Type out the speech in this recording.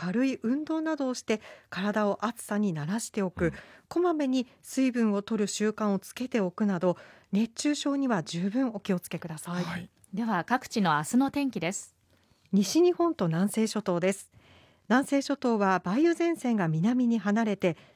軽い運動などをして体を暑さに慣らしておく、こまめに水分を取る習慣をつけておくなど、熱中症には十分お気をつけください。 はい。 では各地の明日の天気です。 西日本と南西諸島です。南西諸島は梅雨前線が南に離れて